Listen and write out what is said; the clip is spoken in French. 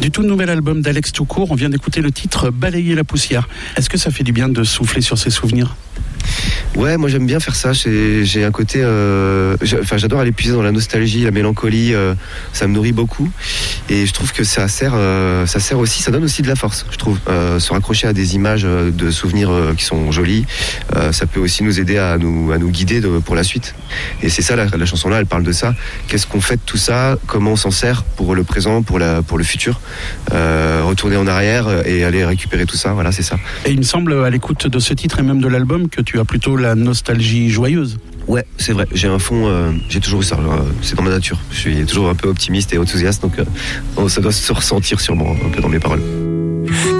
Du tout nouvel album d'Alex Toucourt, on vient d'écouter le titre Balayer la poussière. Est-ce que ça fait du bien de souffler sur ses souvenirs ? Ouais, moi j'aime bien faire ça. J'ai un côté, j'adore aller puiser dans la nostalgie, la mélancolie. Ça me nourrit beaucoup, et je trouve que ça sert aussi, ça donne aussi de la force. Je trouve se raccrocher à des images de souvenirs qui sont jolies, ça peut aussi nous aider à nous guider pour la suite. Et c'est ça la chanson là, elle parle de ça. Qu'est-ce qu'on fait de tout ça ? Comment on s'en sert pour le présent, pour le futur ? Retourner en arrière et aller récupérer tout ça. Voilà, c'est ça. Et il me semble, à l'écoute de ce titre et même de l'album, que tu as plutôt la nostalgie joyeuse. Ouais, c'est vrai. J'ai un fond, j'ai toujours eu ça. C'est dans ma nature. Je suis toujours un peu optimiste et enthousiaste, donc ça doit se ressentir sûrement un peu dans mes paroles.